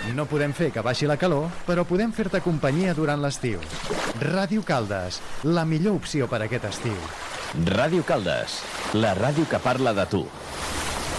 No podem fer que baixi la calor, però podem fer-te companyia durant l'estiu. Ràdio Caldes, la millor opció per aquest estiu. Ràdio Caldes, la ràdio que parla de tu.